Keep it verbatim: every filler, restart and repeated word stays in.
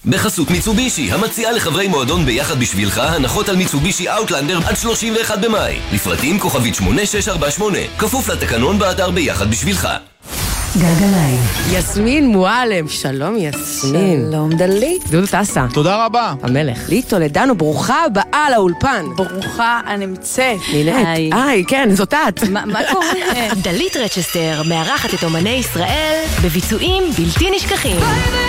בחסות מיצובישי, המציעה לחברי מועדון ביחד בשבילך הנחות על מיצובישי אאוטלנדר עד שלושים ואחד במאי. לפרטים כוכבית שמונה שש ארבע שמונה, כפוף לתקנון באתר ביחד בשבילך. גלגליים. יסמין מועלם, שלום יסמין. שלום דלית. דודו טסה. תודה רבה. המלך. לי טולדנו, ברוכה הבאה לאולפן. ברוכה הנמצאת. נינט. היי, כן, זאת את. מה קורה? דלית רצ'סטר מארחת את אומני ישראל בביצועים בלתי נשכחים.